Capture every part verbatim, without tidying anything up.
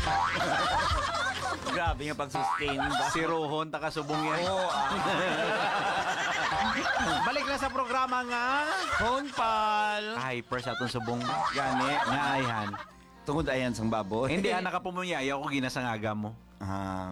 Grabe nga pag-sustain ba? Si Rohon, takasubong yan. Oo, ah. Balik na sa programa nga. Phone pal. Hyper sa atong subong. Gani. Nga ayhan. Tungod ayan sang baboy. Hindi, anak ka pumunya. Ayaw ko ginasangaga mo. Ah.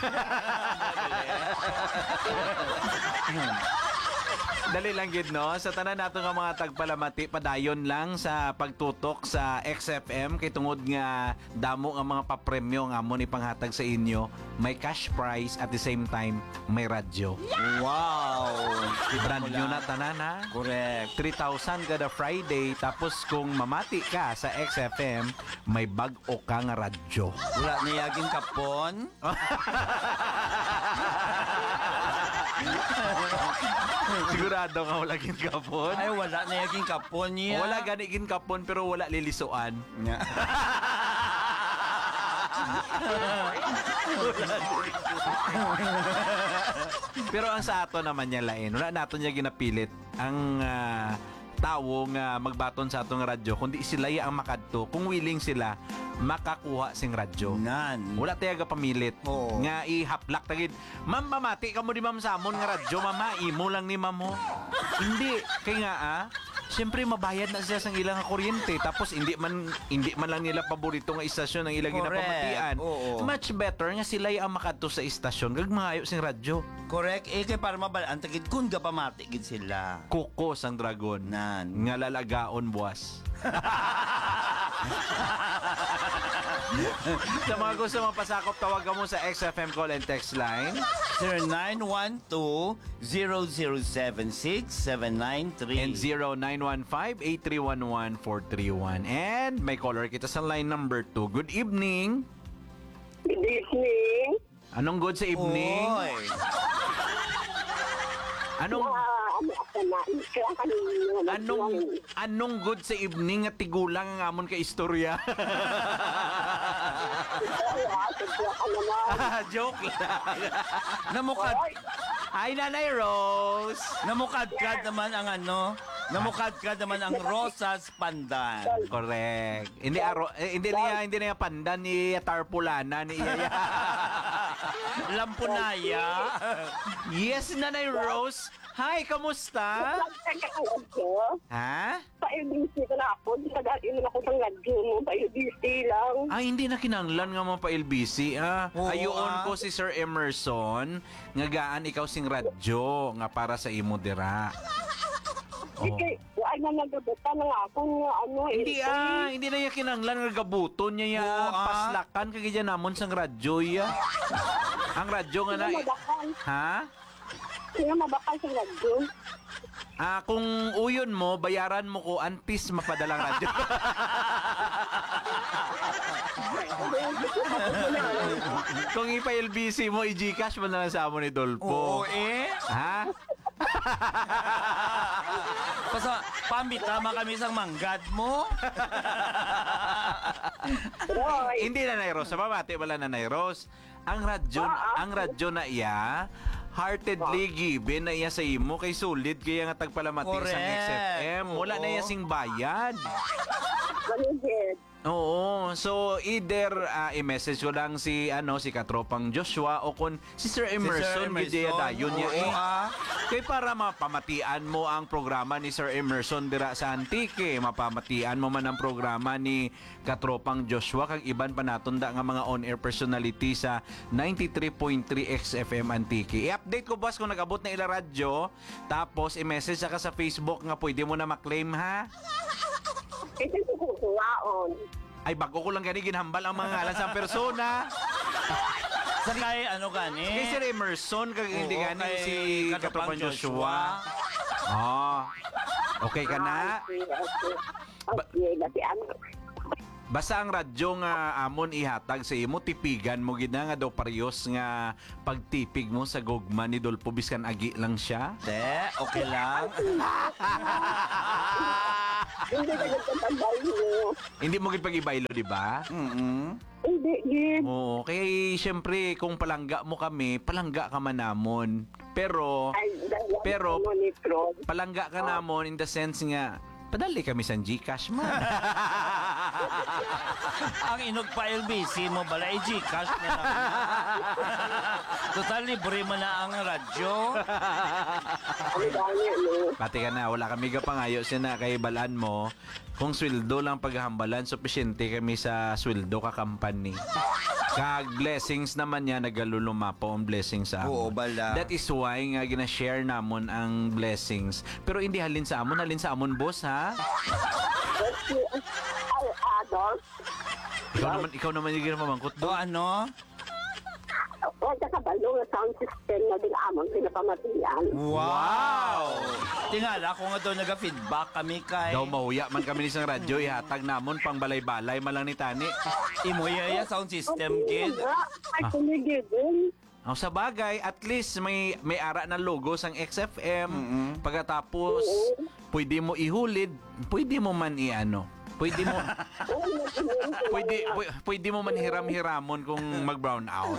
Dali lang gid no. Sa tanan nato nga mga tagpalamati, padayon lang sa pagtutok sa X F M kay tungod nga damo nga mga papremyo nga amon ipanghatag sa inyo. May cash prize at the same time may radyo. Wow. Brand new na tanan ha. Correct. three thousand kada Friday, tapos kung mamati ka sa X F M, may bag-o ka nga radyo. Wala na yaging kapon. Sigurado nga wala gin kapon. Ay, wala na yaging kapon niya. Wala gani gin kapon pero wala lilisuan. Nga. Pero ang sa ato naman niya lain, wala nato niya ginapilit ang uh, tao nga magbaton sa atong radyo, kundi sila ya ang makadto kung willing sila makakuha sing radyo. Nan. Wala tayo pamilit. Oo. Nga ihaplak tagid. Ma'am, mamati ka mo di ma'am samon nga radyo, mama. Imo lang ni ma'am mo. Hindi. Kaya nga ah, siyempre mabayad na siya sa ilang kuryente. Tapos hindi man hindi man lang nila paborito nga istasyon ang ilang Correct. ginapamatian. Oo. Much better nga sila ang makadto sa istasyon. Gag maayo sing radyo. Correct. Eh, kay para mabalaan, tagid kun ka pamati gid sila. Kukos ang dragon. Nan. Nga lalagaon buwas. Sa mga gusto mapasakop, tawag ka mo sa X F M call and text line zero nine one two, zero zero seven six, seven nine three. and zero nine one five, eight three one one, four three one. And may caller kita sa line number two. Good evening. Good evening. Anong good sa evening? Oy. Anong Ah, ano ako na, ika kanino. anong anong good sa evening at tigulang ang amon ka istorya? Joke lang. Namukad, Hi, Nanay Rose. namukadkad naman ang ano, namukadkad naman ang Rosas Pandan. Correct. Hindi aro, eh, hindi niya hindi niya pandan ni Tarpulana ni Yaya. Lampunaya. Yes, Nanay Rose. Hi, kamusta? Ha? Pa-L B C ka na ako. Di ka dati naman ako sa radyo mo. Pa-L B C lang. Ay, hindi na kinanglan nga mo pa L B C. Ah, Oo, ayoon ah. ko si Sir Emerson nga gaan ikaw sing radyo nga para sa imo dira. Di Oh. kay, ay na nagabutan na nga ako nga ano. Hindi ah, hindi na niya kinanglan nga gabuton niya ya Oo, ah. paslakan kay gidya namon sang radyo ya. Ang radyo nga na Sino mabakal? ha? Sino mabakal sa radyo? Ah, kung uyon mo, bayaran mo ko antis mapadalang radyo. Kung ipa-L B C mo, i-Gcash mo na lang sa amo ni Dolpo. Oo eh. Ha? Pasa, pambitama kami sang manggad mo. Roy. Hindi na Rose. Sa pamati wala na Rose. Ang radyo, ang radyo na iya, heartedly given na iya sa imo kay solid kaya nga tagpalamati sa Correct. X F M. Wala na Oo. iya sing bayad. Manigid. Oo. So, either ah, i-message ko lang si ano si Katropang Joshua o kun si Sir Emerson, Emerson. Gidea dayon niya Oo, eh. ah. Kay para mapamatian mo ang programa ni Sir Emerson dira sa Antique, mapamatian mo man ang programa ni Katropang Joshua kag iban pa naton da nga mga on-air personality sa ninety-three point three X F M Antique. I-update ko boss kung nag-abot na ila radyo, tapos i-message ka sa Facebook nga pwede mo na ma-claim ha. Ito yung kukuwaon. Ay, bago ko lang gani ginhambal ang mga ngalan sa persona. Sa kay ano gani? Kay Sir Emerson, kag hindi Oo, gani kay si Katropang Katropang Joshua. Ah. Okay ka na? Okay, okay. Okay, dati ano. Basta ang radyo nga amon ihatag sa imo, tipigan mo gid na nga daw parehos nga pagtipig mo sa gugma ni Dolpo biskan agi lang siya. Te, okay lang. Hindi ka nagtatambay mo. Hindi mo gid pag-ibaylo, di ba? Mm-mm. Hindi, gid. Oo, kaya syempre kung palangga mo kami, palangga ka man namon. Pero Ay, dahil Pero- ano ni Tron. palangga ka namon in the sense nga Padali kami sa Gcash man. Ang inog pa L B C mo bala ay Gcash na lang. Total libre mo na ang radyo. Ano dami, no? Pati ka na, wala kami kapangayo siya na kay balaan mo. Kung sweldo lang paghambalan, sufficiente kami sa sweldo ka company. Kag blessings naman niya, nagaluluma po ang blessings sa Oo, amon. bala. That is why nga gina-share namon ang blessings. Pero hindi halin sa amon, halin sa amon, boss, ha? Kasi, ay, Adolf, Ikaw naman, ikaw naman yung ginamamangkot Do do. ano? o sa kabalo nga sound system na din amang pinapamatian. Wow! Tingala ko nga daw naga-feedback kami kay Daw mahuya man kami ni isang radyo, ihatag namon pang balay-balay malang ni Tani. Imoyaya sound system kid. Ay, kumigigil. Oh, sa bagay, at least may may ara na logo sang X F M. Pagkatapos, pwede mo ihulid, pwede mo man i-ano. Pwede mo pwede pw- pwede mo man hiram-hiramon kung mag-brown out.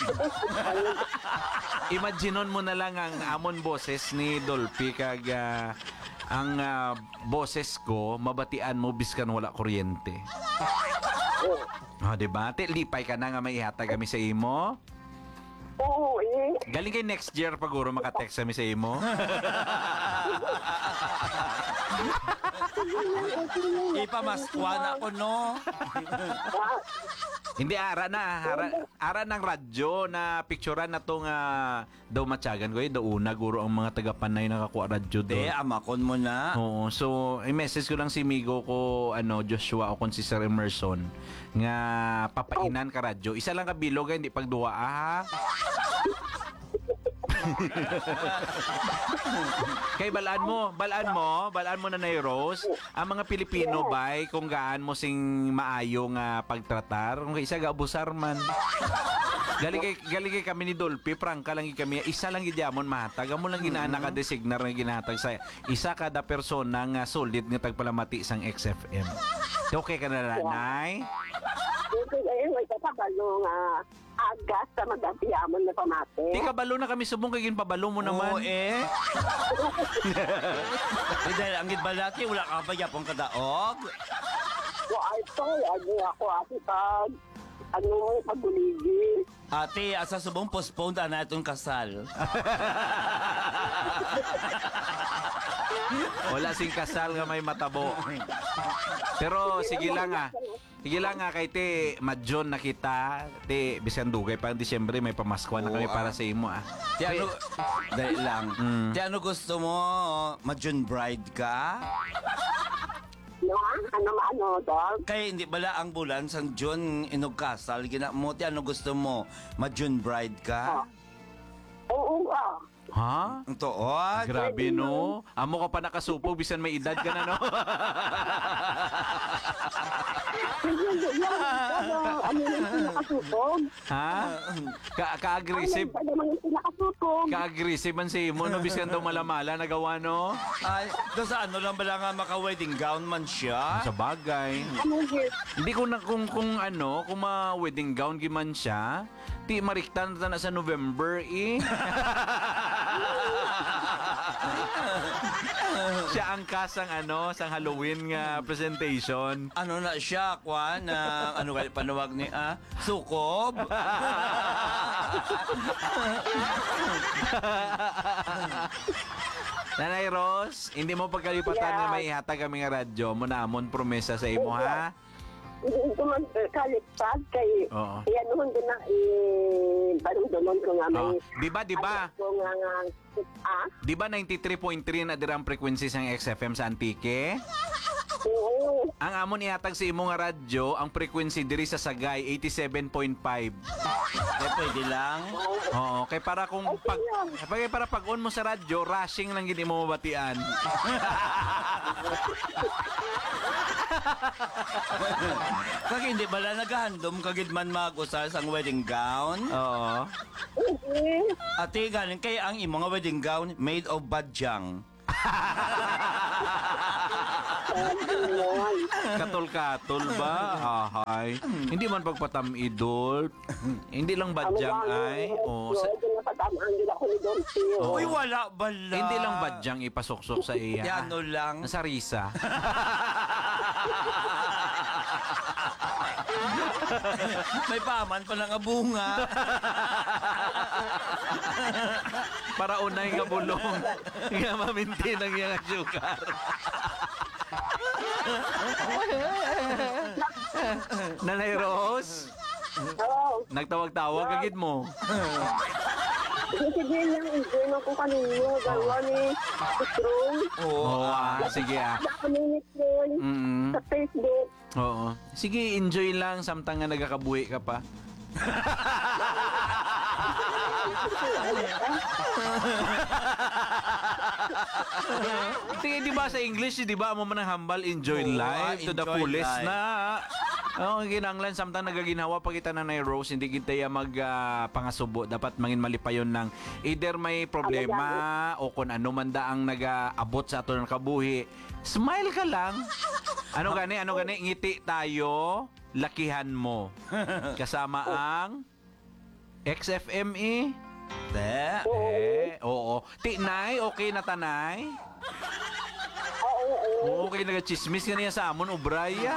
Imaginon mo na lang ang amon boses ni Dolphy kag ah, ang ah, boses ko mabatian mo biskan wala kuryente. Ah, di ba? Te lipay ka na nga maihatag kami sa imo. Oo, eh. Galing kay next year paguro maka-text kami sa imo. Ipamaskuan ako no. Hindi ara na, ara, ara ng radyo na picturean na tong uh, daw matyagan ko eh, daw una guro ang mga taga-Panay nakakuha radyo De, doon. amakon mo na. Oo, so i-message ko lang si Migo ko ano Joshua o kon si Sir Emerson nga papainan ka radyo. Isa lang ka bilog eh, hindi pagduwa ah. Kay balaan mo, balaan mo, balaan mo na na Rose, ang mga Pilipino bay kung gaan mo sing maayo nga pagtratar, kung isa ga abusar man. Galing kay galing kay kami ni Dolphy, prangka lang gid kami, isa lang gid yamon mahatag, amo lang ginaana ka designar nga ginahatag sa isa kada persona nga solid nga tagpalamati sang X F M. Okay ka na nanay? Ito ay may kabalo nga agas sa magabiyamon na pamate. Di ka balo na kami subong kay ginpabalo mo naman. Oo eh. Eh, dahil ang gidbalati, wala ka ba yapong kadaog? So, ay, ito, ano ako, ati, pag, ano, paguligi. Ate, asa subong postponed na itong kasal. Wala sing kasal nga may matabo. Pero sige lang ah. Sige lang nga kay te madyon na kita. Te bisan dugay pa Disyembre may pamaskuhan na kami Oo, para ah. sa imo ah. Ti ano, dahil lang. Mm. Ti ano gusto mo? Ma-June bride ka? No, ano, ano, dog? Kaya hindi bala ang bulan sang June inog kasal. Gina mo, ti ano gusto mo? Ma-June bride ka? Oo, ah. Ha? Ang tuod? Grabe no. Amo ka pa nakasupog bisan may edad ka na no. Ano yung pinakasupog? Ha? Ka ka-aggressive. Ano naman yung pinakasupog? Ka-aggressive man si imo no bisan daw malamala nagawa no. Ay, doon sa ano lang bala nga maka-wedding gown man siya? Sa bagay. Ano yun? Hindi ko na kung kung ano, kung ma-wedding gown giman siya, ti mariktan na sa November eh. Siya ang kasang ano, sang Halloween nga presentation. Ano na siya, Kwan? Na, ano kaya panuwag ni, ah? Sukob? Nanay Ros, hindi mo pagkalipatan Yeah. nga may ihatag kami nga radyo mo namon promesa sa imo ha. Hindi ko man kalipad kay Oo. yan naman din na eh, parang doon ko nga may Oh, di ba, di ba? ano ko nga nga ah, Di ba ninety-three point three na dirang frequency sang X F M sa Antique? oo. Ang amon ihatag sa imo nga radyo, ang frequency diri sa Sagay eighty-seven point five. Eh, pwede lang. Oo, kay para kung pag kay para pag on mo sa radyo, rushing lang gid mo mabatian. Kag hindi bala naghandom kagid man mag-usal sang wedding gown. Oo. Okay. Ate, galing kay ang imo nga wedding gown made of badyang. Katol-katol ba? Ahay. Hindi man pagpatam idol. Hindi lang badyang ay. Oh, sa, tamaan din ako ni Dolphy. Oo. Uy, wala bala. Hindi lang badyang ipasuksok sa iya. Yan, ano lang. Nasa risa. May paman pa lang abunga. Para unay nga bulong. Nga maminti ng iyang sugar. Nanay Rose, Oo. nagtawag-tawag agad mo. Sige lang, enjoy mo ko kanino. Dalawa ni Strong. Oo, ah, sige ah. Ako ni Strong. Mm. Sa Facebook. Oo. Sige, enjoy lang samtang nga nagakabuhi ka pa. Sige, di ba sa English, di ba mo man ang hambal, enjoy Oo, life to the enjoy fullest life. na. Oo, ginanglan samtang nagaginawa pa kita na na Rose, hindi kita ya mag ah, pangasubo. Dapat mangin malipayon ng either may problema o kung ano man da ang nag-aabot sa ato ng kabuhi. Smile ka lang. Ano gani, ano gani, ngiti tayo, lakihan mo. Kasama ang X F M E. Te. Eh, oo. Tinay, okay na tanay? Oo, oo. Oo, okay nag-chismis ka niya sa amon, Ubraya.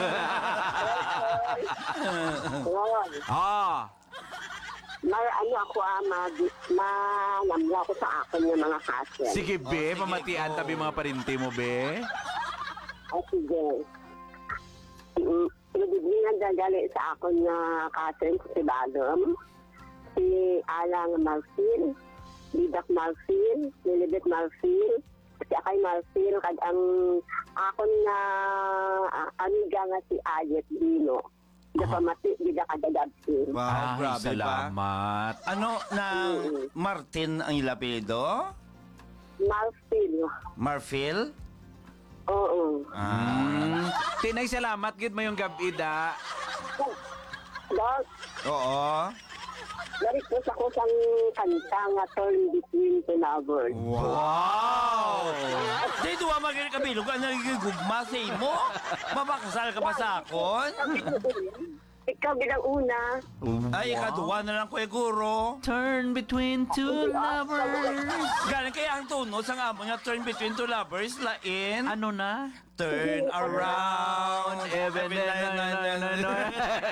Ngayon, ah, may ano ako ah, mag, manamla ako sa akin yung mga castle. sige be, sige pamatian po. tabi mga parinti mo be. O sige. Mm, Pinibigyan dadali sa akin na castle si Badam, si Alang Marfil, Lidak Marfil, Lilibet Marfil, si Akay Marfil, kag ang akon na uh, amiga nga si Ayet Dino. Di pamati, di da kadadabsin. Wow, Ay, grabe ba? salamat. Ano na Martin ang ilapido? Marfil. Marfil? Oo. Mm. Tinay, salamat. Gid mo yung gabi da. Dog, Oo. na-request ako sang kanta nga Turn Between Two Lovers. Wow! Di duwa magiging kabilog ka nagigugma sa imo? Mabakasal ka ba sa akon? Ikaw bilang una. Ay, ikaduwa na lang ko guro. Turn between two lovers. Galing kaya ang tuno sa nga mo nga turn between two lovers, lain. Ano na? Turn around, Even every night, night, night, night, night.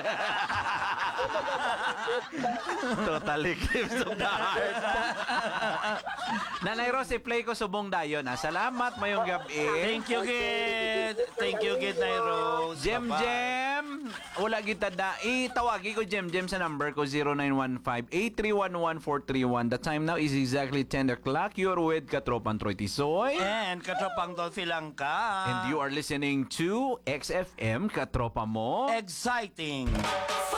Totally clips of the heart. Nanay Rose, play ko subong dayon. Ha? Salamat mayong gabi. Thank you, Gid. Thank you, Gid, Nairose. Jem Bye-bye. Jem, wala kita da. Itawagi ko Jem Jem sa number ko zero nine one five, eight three one one, four three one. The time now is exactly ten o'clock. You're with Katropan Troy Tisoy. And katropang Dolphy lang ka. And you are listening to X F M Katropa Mo. Exciting.